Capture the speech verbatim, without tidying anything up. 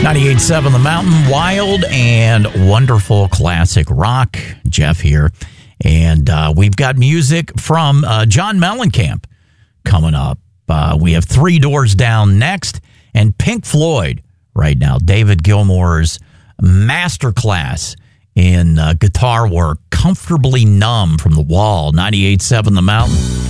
ninety-eight point seven The Mountain, wild and wonderful classic rock. Jeff here. And uh, we've got music from uh, John Mellencamp coming up. Uh, we have Three Doors Down next, and Pink Floyd right now. David Gilmour's masterclass in uh, guitar work, Comfortably Numb from The Wall. ninety-eight point seven The Mountain.